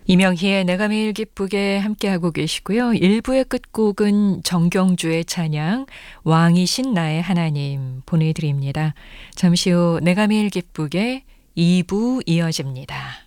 이명희의 내가 매일 기쁘게 함께하고 계시고요. 1부의 끝곡은 정경주의 찬양 왕이신 나의 하나님 보내드립니다. 잠시 후 내가 매일 기쁘게 2부 이어집니다.